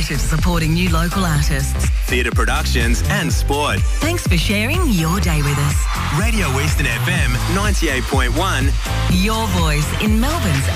committed to supporting new local artists. Theatre productions and sport. Thanks for sharing your day with us. Radio Eastern FM 98.1. Your voice in Melbourne's